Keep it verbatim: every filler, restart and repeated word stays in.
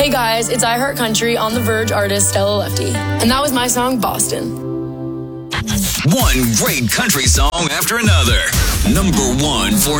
Hey guys, it's I Heart Country on The Verge artist Stella Lefty. And that was my song, Boston. One great country song after another. Number one for